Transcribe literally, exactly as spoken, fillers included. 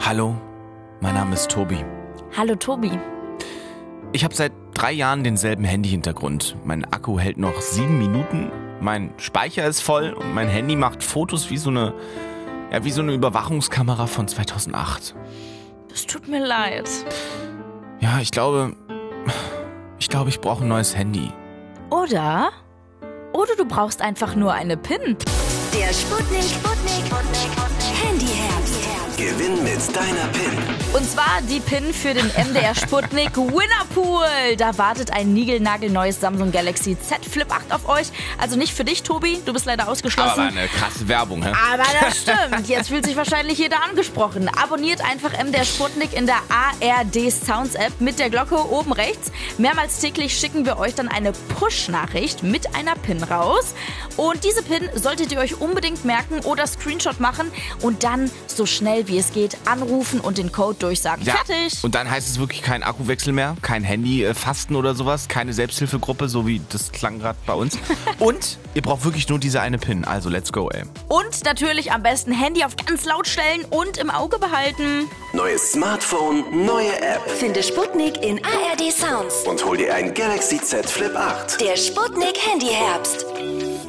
Hallo, mein Name ist Tobi. Hallo Tobi. Ich habe seit drei Jahren denselben Handy-Hintergrund. Mein Akku hält noch sieben Minuten, mein Speicher ist voll und mein Handy macht Fotos wie so eine, ja, wie so eine Überwachungskamera von zweitausendacht. Das tut mir leid. Ja, ich glaube, ich glaube, ich brauche ein neues Handy. Oder? Oder du brauchst einfach nur eine PIN. Der Sputnik, Sputnik, Handyherz. Gewinn mit deiner PIN. Und zwar die PIN für den M D R Sputnik Winnerpool. Da wartet ein niegelnagelneues Samsung Galaxy Z Flip acht auf euch. Also nicht für dich, Tobi, du bist leider ausgeschlossen. Aber eine krasse Werbung, hä? Aber das stimmt. Jetzt fühlt sich wahrscheinlich jeder angesprochen. Abonniert einfach M D R Sputnik in der A R D Sounds App mit der Glocke oben rechts. Mehrmals täglich schicken wir euch dann eine Push-Nachricht mit einer PIN raus. Und diese PIN solltet ihr euch unbedingt merken oder Screenshot machen und dann so schnell wie es geht anrufen und den Code durchsagen. Ja, Fertig! und dann heißt es wirklich kein Akkuwechsel mehr, kein Handy-Fasten oder sowas, keine Selbsthilfegruppe, so wie das klang gerade bei uns. Und ihr braucht wirklich nur diese eine PIN, also let's go, ey. Und natürlich am besten Handy auf ganz laut stellen und im Auge behalten. Neues Smartphone, neue App. Finde Sputnik in A R D Sounds. Und hol dir ein Galaxy Z Flip acht. Der Sputnik Handyherbst.